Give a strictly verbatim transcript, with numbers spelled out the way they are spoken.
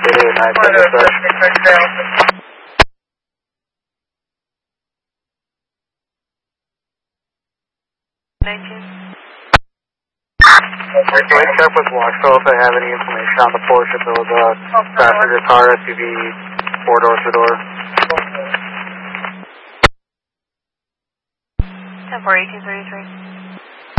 eight eight nine, nineteen. Please check with Waxo if they have any information on the Porsche. If it was a passenger car, S U V, four door to door. ten four eighteen thirty-three.